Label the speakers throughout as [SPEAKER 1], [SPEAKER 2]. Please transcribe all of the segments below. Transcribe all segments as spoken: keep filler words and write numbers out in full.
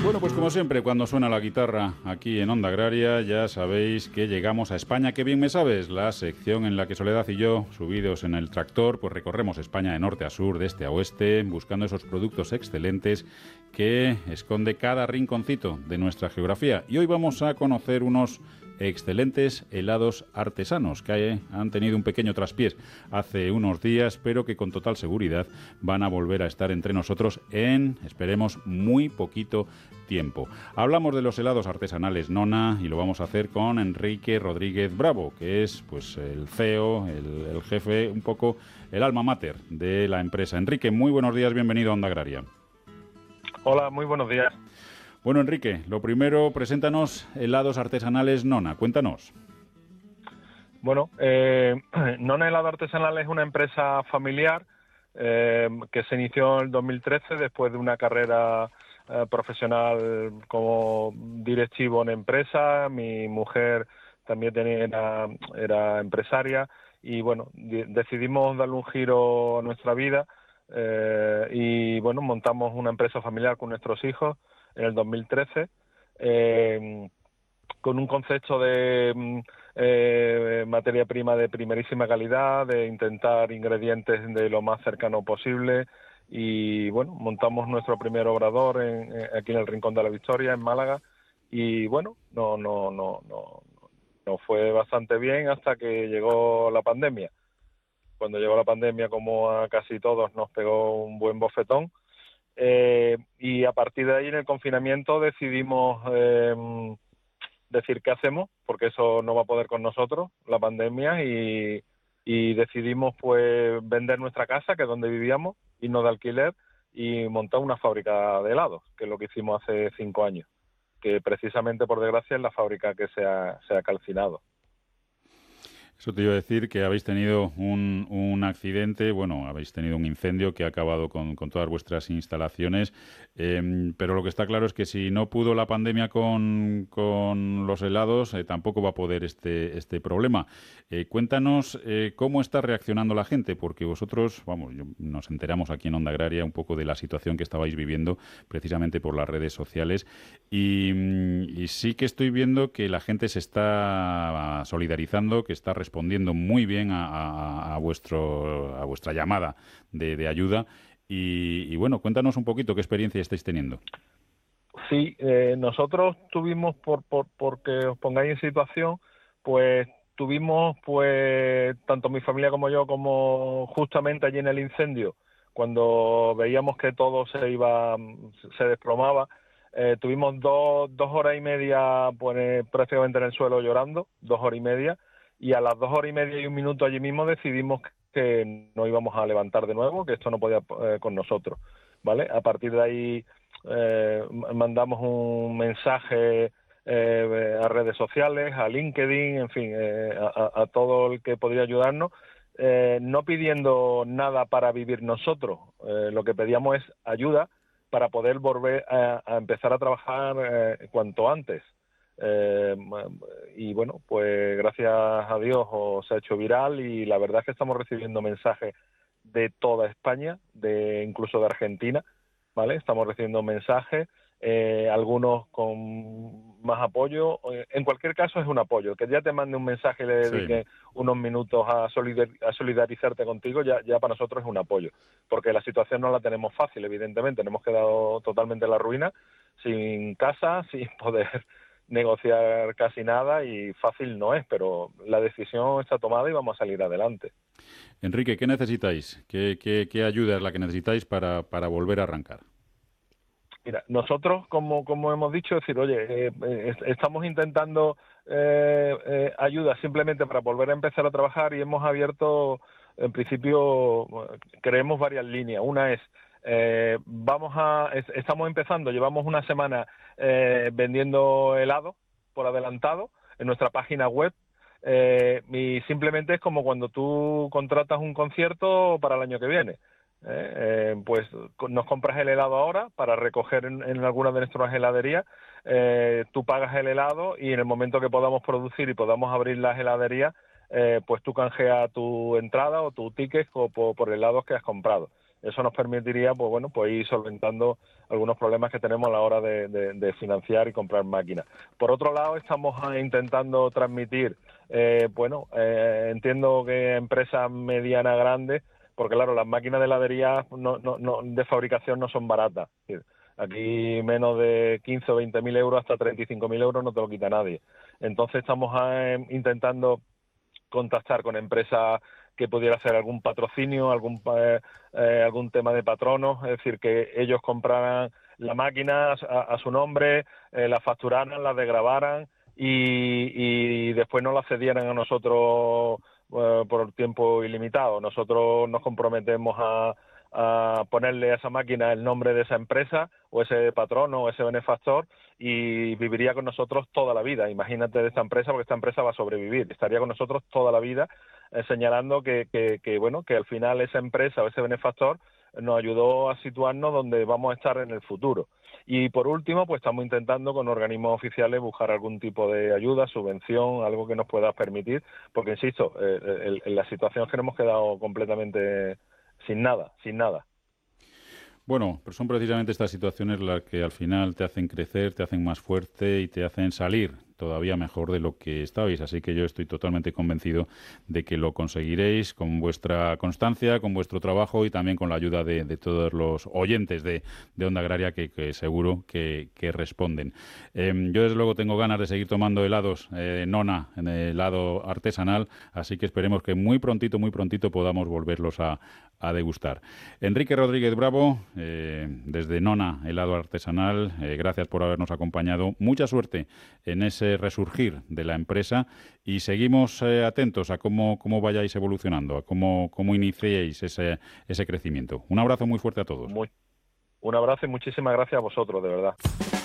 [SPEAKER 1] Bueno, pues como siempre, cuando suena la guitarra aquí en Onda Agraria, ya sabéis que llegamos a España. ¡Qué bien me sabes! La sección en la que Soledad y yo, subidos en el tractor, pues recorremos España de norte a sur, de este a oeste, buscando esos productos excelentes que esconde cada rinconcito de nuestra geografía. Y hoy vamos a conocer unos excelentes helados artesanos que han tenido un pequeño traspiés hace unos días, pero que con total seguridad van a volver a estar entre nosotros en, esperemos, muy poquito tiempo. Hablamos de los helados artesanales Nona y lo vamos a hacer con Enrique Rodríguez Bravo, que es pues el C E O, el, el jefe, un poco el alma mater de la empresa. Enrique, muy buenos días, bienvenido a Onda Agraria.
[SPEAKER 2] Hola, muy buenos días.
[SPEAKER 1] Bueno, Enrique, lo primero, preséntanos helados artesanales Nona, cuéntanos.
[SPEAKER 2] Bueno, eh, Nona Helado Artesanal es una empresa familiar eh, que se inició en el dos mil trece después de una carrera eh, profesional como directivo en empresa. Mi mujer también tenía, era, era empresaria y bueno, de, decidimos darle un giro a nuestra vida eh, y bueno, montamos una empresa familiar con nuestros hijos en el dos mil trece, eh, con un concepto de eh, materia prima de primerísima calidad, de intentar ingredientes de lo más cercano posible y bueno, montamos nuestro primer obrador en, en, aquí en el Rincón de la Victoria, en Málaga, y bueno, no, no, no, no, no fue bastante bien hasta que llegó la pandemia. Cuando llegó la pandemia, como a casi todos, nos pegó un buen bofetón. Eh, y a partir de ahí, en el confinamiento, decidimos eh, decir qué hacemos, porque eso no va a poder con nosotros, la pandemia, y, y decidimos pues vender nuestra casa, que es donde vivíamos, irnos de alquiler y montar una fábrica de helados, que es lo que hicimos hace cinco años, que precisamente, por desgracia, es la fábrica que se ha, se ha calcinado.
[SPEAKER 1] Eso te iba a decir, que habéis tenido un, un accidente, bueno, habéis tenido un incendio que ha acabado con, con todas vuestras instalaciones, eh, pero lo que está claro es que si no pudo la pandemia con, con los helados, eh, tampoco va a poder este, este problema. Eh, cuéntanos eh, cómo está reaccionando la gente, porque vosotros, vamos, yo, nos enteramos aquí en Onda Agraria un poco de la situación que estabais viviendo precisamente por las redes sociales y, y sí que estoy viendo que la gente se está solidarizando, que está respondiendo respondiendo muy bien a, a, a, vuestro, a vuestra llamada de, de ayuda. Y, y bueno, cuéntanos un poquito qué experiencia estáis teniendo.
[SPEAKER 2] Sí, eh, nosotros tuvimos, por, por porque os pongáis en situación, pues tuvimos, pues tanto mi familia como yo, como justamente allí en el incendio, cuando veíamos que todo se iba, se desplomaba, eh, tuvimos dos, dos horas y media pues, prácticamente en el suelo llorando, dos horas y media, y a las dos horas y media y un minuto allí mismo decidimos que no íbamos a levantar de nuevo, que esto no podía eh, con nosotros, ¿vale? A partir de ahí eh, mandamos un mensaje eh, a redes sociales, a LinkedIn, en fin, eh, a, a todo el que podría ayudarnos, eh, no pidiendo nada para vivir nosotros, eh, lo que pedíamos es ayuda para poder volver a, a empezar a trabajar eh, cuanto antes. Eh, y bueno, pues gracias a Dios os se ha hecho viral y la verdad es que estamos recibiendo mensajes de toda España, de incluso de Argentina, ¿vale? Estamos recibiendo mensajes, eh, algunos con más apoyo. En cualquier caso es un apoyo. Que ya te mande un mensaje y le dedique sí. unos minutos a, solidar, a solidarizarte contigo, ya, ya para nosotros es un apoyo. Porque la situación no la tenemos fácil, evidentemente. Nos hemos quedado totalmente en la ruina, sin casa, sin poder negociar casi nada y fácil no es, pero la decisión está tomada y vamos a salir adelante.
[SPEAKER 1] Enrique, ¿qué necesitáis? ¿Qué, qué, qué ayuda es la que necesitáis para, para volver a arrancar?
[SPEAKER 2] Mira, nosotros, como, como hemos dicho, es decir, oye, eh, eh, estamos intentando eh, eh, ayuda simplemente para volver a empezar a trabajar y hemos abierto, en principio, creemos varias líneas. Una es, eh, vamos a, es, estamos empezando, llevamos una semana eh, vendiendo helado por adelantado en nuestra página web. Eh, y simplemente es como cuando tú contratas un concierto para el año que viene. Eh, eh, pues nos compras el helado ahora para recoger en, en alguna de nuestras heladerías, eh, tú pagas el helado y en el momento que podamos producir y podamos abrir las heladerías, eh, pues tú canjeas tu entrada o tu ticket o por, por helados que has comprado. Eso nos permitiría, pues bueno, pues ir solventando algunos problemas que tenemos a la hora de, de, de financiar y comprar máquinas. Por otro lado, estamos intentando transmitir, eh, bueno, eh, entiendo que empresas medianas, grandes, porque claro, las máquinas de heladería no, no, no, de fabricación no son baratas. Es decir, aquí menos de quince o veinte mil euros hasta treinta y cinco mil euros no te lo quita nadie. Entonces estamos eh, intentando contactar con empresas que pudiera hacer algún patrocinio, algún eh, eh, algún tema de patronos, es decir, que ellos compraran la máquina a, a su nombre, eh, la facturaran, la desgravaran y, y después nos la cedieran a nosotros eh, por tiempo ilimitado. Nosotros nos comprometemos a, a ponerle a esa máquina el nombre de esa empresa o ese patrono o ese benefactor y viviría con nosotros toda la vida. Imagínate de esta empresa, porque esta empresa va a sobrevivir, estaría con nosotros toda la vida, eh, señalando que, que, que, bueno, que al final esa empresa o ese benefactor nos ayudó a situarnos donde vamos a estar en el futuro. Y por último, pues estamos intentando con organismos oficiales buscar algún tipo de ayuda, subvención, algo que nos pueda permitir, porque insisto, eh, en, en la situación es que nos hemos quedado completamente sin nada, sin nada.
[SPEAKER 1] Bueno, pero son precisamente estas situaciones las que al final te hacen crecer, te hacen más fuerte y te hacen salir todavía mejor de lo que estabais. Así que yo estoy totalmente convencido de que lo conseguiréis con vuestra constancia, con vuestro trabajo y también con la ayuda de, de todos los oyentes de, de Onda Agraria que, que seguro que, que responden. Eh, yo desde luego tengo ganas de seguir tomando helados eh, Nona, en el helado artesanal, así que esperemos que muy prontito, muy prontito podamos volverlos a, a degustar. Enrique Rodríguez Bravo, eh, desde Nona, helado artesanal, eh, gracias por habernos acompañado. Mucha suerte en ese resurgir de la empresa y seguimos eh, atentos a cómo, cómo vayáis evolucionando, a cómo, cómo iniciéis ese, ese crecimiento. Un abrazo muy fuerte a todos.
[SPEAKER 2] Muy, un abrazo y muchísimas gracias a vosotros, de verdad.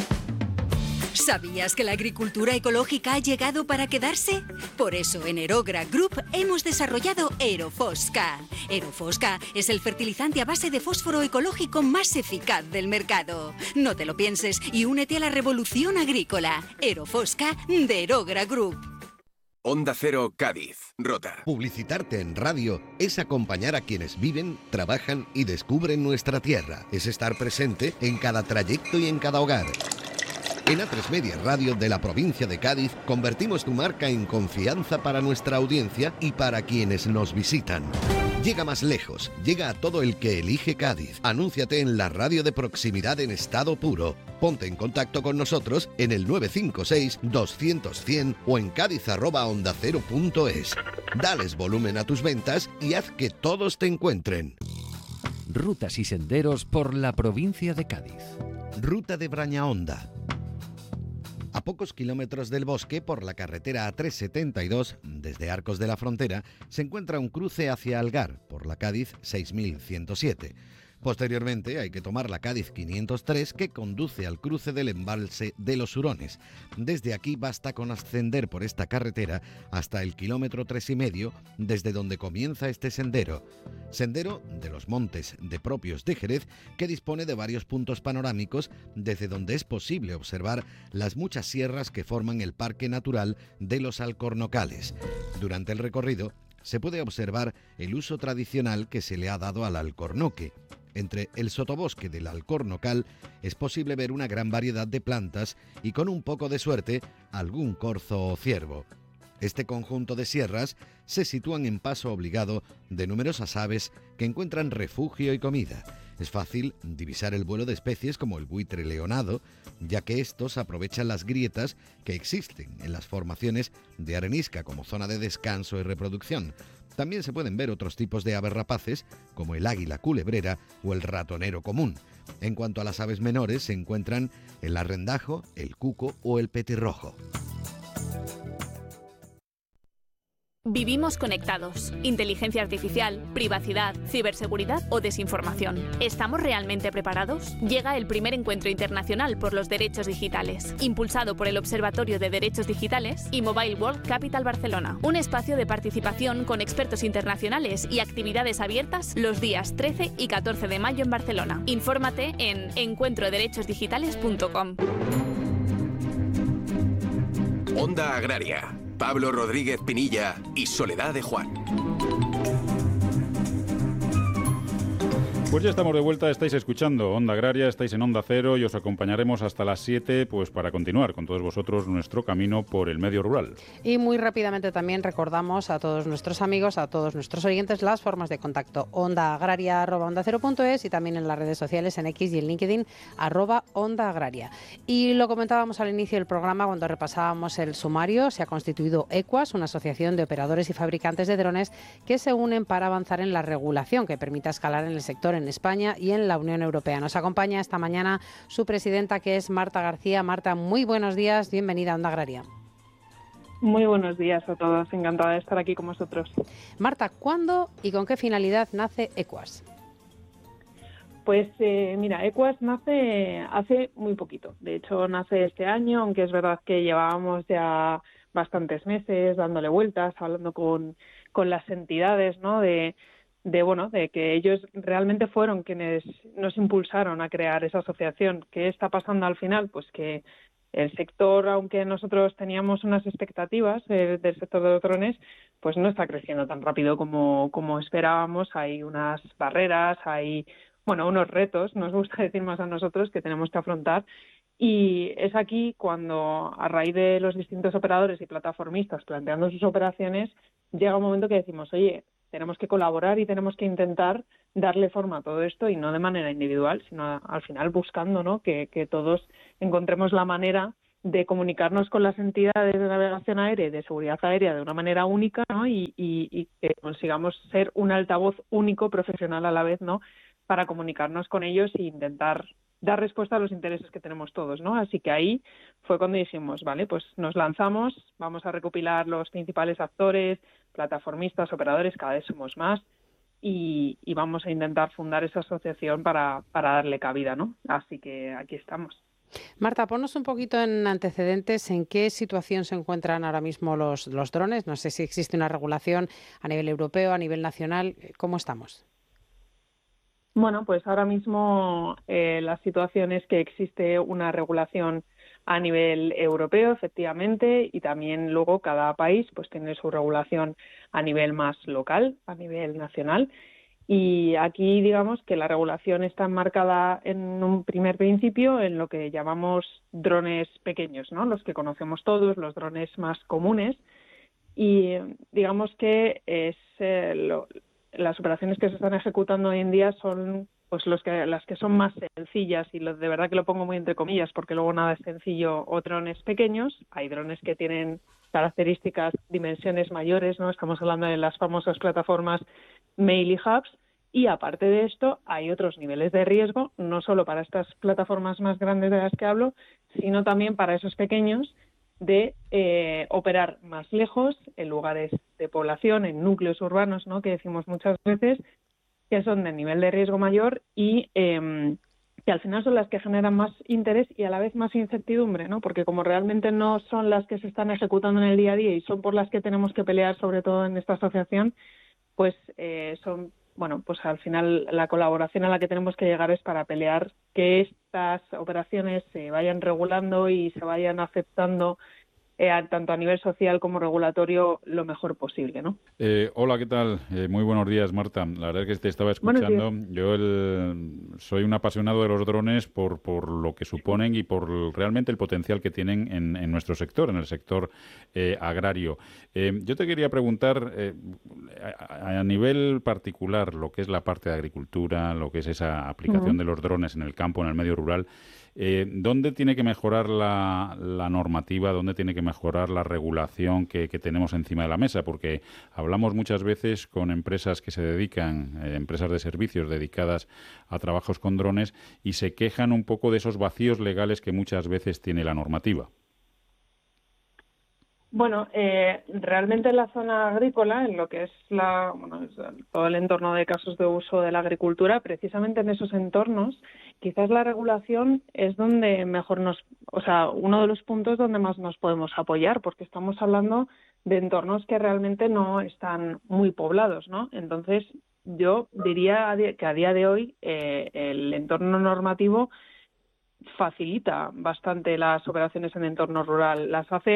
[SPEAKER 3] ¿Sabías que la agricultura ecológica ha llegado para quedarse? Por eso en Erogra Group hemos desarrollado Erofosca. Erofosca es el fertilizante a base de fósforo ecológico más eficaz del mercado. No te lo pienses y únete a la revolución agrícola. Erofosca de Erogra Group.
[SPEAKER 4] Onda Cero, Cádiz, Rota.
[SPEAKER 5] Publicitarte en radio es acompañar a quienes viven, trabajan y descubren nuestra tierra. Es estar presente en cada trayecto y en cada hogar. En A tres Media Radio de la provincia de Cádiz convertimos tu marca en confianza para nuestra audiencia y para quienes nos visitan. Llega más lejos, llega a todo el que elige Cádiz. Anúnciate en la radio de proximidad en estado puro. Ponte en contacto con nosotros en el nueve cinco seis, doscientos, cien o en cádiz arroba onda cero punto es. Dales volumen a tus ventas y haz que todos te encuentren.
[SPEAKER 6] Rutas y senderos por la provincia de Cádiz.
[SPEAKER 5] Ruta de Brañahonda. A pocos kilómetros del bosque, por la carretera A trescientos setenta y dos, desde Arcos de la Frontera, se encuentra un cruce hacia Algar, por la Cádiz seis mil ciento siete. Posteriormente hay que tomar la Cádiz quinientos tres, que conduce al cruce del embalse de los Hurones. Desde aquí basta con ascender por esta carretera hasta el kilómetro tres y medio, desde donde comienza este sendero. Sendero de los Montes de Propios de Jerez, que dispone de varios puntos panorámicos desde donde es posible observar las muchas sierras que forman el Parque Natural de los Alcornocales. Durante el recorrido se puede observar el uso tradicional que se le ha dado al alcornoque. Entre el sotobosque del Alcornocal es posible ver una gran variedad de plantas y, con un poco de suerte, algún corzo o ciervo. Este conjunto de sierras se sitúan en paso obligado de numerosas aves que encuentran refugio y comida. Es fácil divisar el vuelo de especies como el buitre leonado, ya que estos aprovechan las grietas que existen en las formaciones de arenisca como zona de descanso y reproducción. También se pueden ver otros tipos de aves rapaces, como el águila culebrera o el ratonero común. En cuanto a las aves menores, se encuentran el arrendajo, el cuco o el petirrojo.
[SPEAKER 7] Vivimos conectados. Inteligencia artificial, privacidad, ciberseguridad o desinformación. ¿Estamos realmente preparados? Llega el primer encuentro internacional por los derechos digitales, impulsado por el Observatorio de Derechos Digitales y Mobile World Capital Barcelona. Un espacio de participación con expertos internacionales y actividades abiertas los días trece y catorce de mayo en Barcelona. Infórmate en encuentro derechos digitales punto com.
[SPEAKER 4] Onda Agraria. Pablo Rodríguez Pinilla y Soledad de Juan.
[SPEAKER 1] Pues ya estamos de vuelta, estáis escuchando Onda Agraria, estáis en Onda Cero y os acompañaremos hasta las siete pues para continuar con todos vosotros nuestro camino por el medio rural.
[SPEAKER 8] Y muy rápidamente también recordamos a todos nuestros amigos, a todos nuestros oyentes, las formas de contacto: onda agraria arroba onda cero punto es y también en las redes sociales, en X y en LinkedIn, arroba Onda Agraria. Y lo comentábamos al inicio del programa cuando repasábamos el sumario. Se ha constituido EQUAS, una asociación de operadores y fabricantes de drones que se unen para avanzar en la regulación que permita escalar en el sector en España y en la Unión Europea. Nos acompaña esta mañana su presidenta, que es Marta García. Marta, muy buenos días, bienvenida a Onda Agraria.
[SPEAKER 9] Muy buenos días a todos, encantada de estar aquí con vosotros.
[SPEAKER 8] Marta, ¿cuándo y con qué finalidad nace EQUAS?
[SPEAKER 9] Pues eh, mira, EQUAS nace hace muy poquito, de hecho nace este año, aunque es verdad que llevábamos ya bastantes meses dándole vueltas, hablando con, con las entidades, ¿no?, de de bueno de que ellos realmente fueron quienes nos impulsaron a crear esa asociación. ¿Qué está pasando al final? Pues que el sector, aunque nosotros teníamos unas expectativas eh, del sector de los drones, pues no está creciendo tan rápido como, como esperábamos. Hay unas barreras, hay bueno unos retos, nos gusta decir más a nosotros, que tenemos que afrontar. Y es aquí cuando, a raíz de los distintos operadores y plataformistas planteando sus operaciones, llega un momento que decimos, oye, tenemos que colaborar y tenemos que intentar darle forma a todo esto, y no de manera individual, sino al final buscando, ¿no?, que, que todos encontremos la manera de comunicarnos con las entidades de navegación aérea y de seguridad aérea de una manera única, ¿no?, y, y, y que consigamos ser un altavoz único, profesional a la vez, ¿no?, para comunicarnos con ellos e intentar dar respuesta a los intereses que tenemos todos, ¿no? Así que ahí fue cuando dijimos, vale, pues nos lanzamos, vamos a recopilar los principales actores, plataformistas, operadores, cada vez somos más, y, y vamos a intentar fundar esa asociación para, para darle cabida, ¿no? Así que aquí estamos.
[SPEAKER 8] Marta, ponnos un poquito en antecedentes, en qué situación se encuentran ahora mismo los, los drones. No sé si existe una regulación a nivel europeo, a nivel nacional. ¿Cómo estamos?
[SPEAKER 9] Bueno, pues ahora mismo eh, la situación es que existe una regulación a nivel europeo, efectivamente, y también luego cada país pues tiene su regulación a nivel más local, a nivel nacional. Y aquí digamos que la regulación está enmarcada en un primer principio en lo que llamamos drones pequeños, ¿no?, los que conocemos todos, los drones más comunes. Y digamos que es eh, lo, las operaciones que se están ejecutando hoy en día son pues los que las que son más sencillas, y lo, de verdad que lo pongo muy entre comillas porque luego nada es sencillo, o drones pequeños. Hay drones que tienen características, dimensiones mayores, ¿no? Estamos hablando de las famosas plataformas Mail y Hubs, y aparte de esto hay otros niveles de riesgo, no solo para estas plataformas más grandes de las que hablo, sino también para esos pequeños, de eh, operar más lejos, en lugares de población, en núcleos urbanos, ¿no?, que decimos muchas veces, que son de nivel de riesgo mayor y eh, que al final son las que generan más interés y a la vez más incertidumbre, ¿no? Porque como realmente no son las que se están ejecutando en el día a día y son por las que tenemos que pelear, sobre todo en esta asociación, pues eh, son, bueno, pues al final la colaboración a la que tenemos que llegar es para pelear que estas operaciones se vayan regulando y se vayan aceptando Eh, tanto a nivel social como regulatorio lo mejor posible, ¿no?
[SPEAKER 1] Eh, hola, ¿qué tal? Eh, muy buenos días, Marta. La verdad es que te estaba escuchando. Yo el, soy un apasionado de los drones por, por lo que suponen y por realmente el potencial que tienen en, en nuestro sector, en el sector eh, agrario. Eh, yo te quería preguntar, eh, a, a nivel particular, lo que es la parte de agricultura, lo que es esa aplicación uh-huh. de los drones en el campo, en el medio rural, Eh, ¿dónde tiene que mejorar la, la normativa? ¿Dónde tiene que mejorar la regulación que, que tenemos encima de la mesa? Porque hablamos muchas veces con empresas que se dedican, eh, empresas de servicios dedicadas a trabajos con drones, y se quejan un poco de esos vacíos legales que muchas veces tiene la normativa.
[SPEAKER 9] Bueno, eh, realmente en la zona agrícola, en lo que es la, bueno, es todo el entorno de casos de uso de la agricultura, precisamente en esos entornos, quizás la regulación es donde mejor nos, o sea, uno de los puntos donde más nos podemos apoyar, porque estamos hablando de entornos que realmente no están muy poblados, ¿no? Entonces, yo diría que a día de hoy eh, el entorno normativo facilita bastante las operaciones en entorno rural, las hace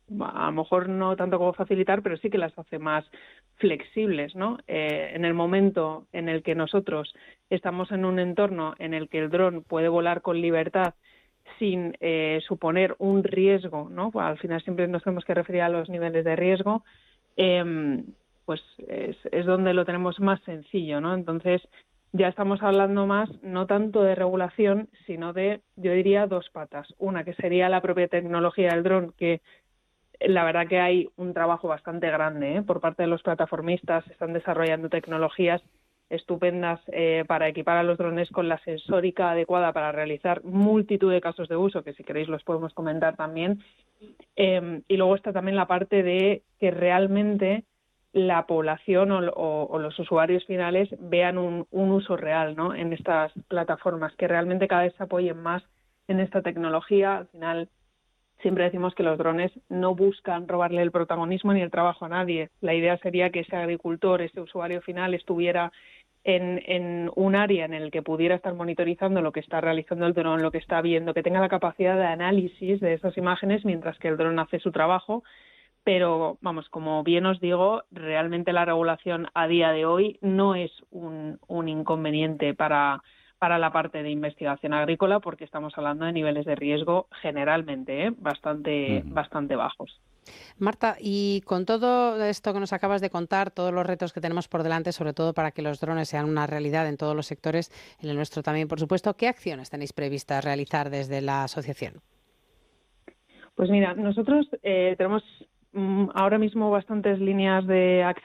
[SPEAKER 9] a lo mejor no tanto como facilitar, pero sí que las hace más flexibles, ¿no? Eh, en el momento en el que nosotros estamos en un entorno en el que el dron puede volar con libertad sin eh, suponer un riesgo, ¿no? Pues al final siempre nos tenemos que referir a los niveles de riesgo, eh, pues es, es donde lo tenemos más sencillo, ¿no? Entonces ya estamos hablando más no tanto de regulación, sino de, yo diría, dos patas. Una que sería la propia tecnología del dron, que la verdad que hay un trabajo bastante grande, ¿eh? Por parte de los plataformistas. Están desarrollando tecnologías estupendas eh, para equipar a los drones con la sensórica adecuada para realizar multitud de casos de uso, que si queréis los podemos comentar también. Eh, y luego está también la parte de que realmente la población o, o, o los usuarios finales vean un, un uso real, ¿no? En estas plataformas, que realmente cada vez se apoyen más en esta tecnología. Al final siempre decimos que los drones no buscan robarle el protagonismo ni el trabajo a nadie. La idea sería que ese agricultor, ese usuario final, estuviera en, en un área en el que pudiera estar monitorizando lo que está realizando el dron, lo que está viendo, que tenga la capacidad de análisis de esas imágenes mientras que el dron hace su trabajo. Pero, vamos, como bien os digo, realmente la regulación a día de hoy no es un, un inconveniente para, para la parte de investigación agrícola, porque estamos hablando de niveles de riesgo generalmente ¿eh? bastante, uh-huh. bastante bajos.
[SPEAKER 8] Marta, y con todo esto que nos acabas de contar, todos los retos que tenemos por delante, sobre todo para que los drones sean una realidad en todos los sectores, en el nuestro también, por supuesto, ¿qué acciones tenéis previstas realizar desde la asociación?
[SPEAKER 9] Pues mira, nosotros eh, tenemos ahora mismo bastantes líneas de acción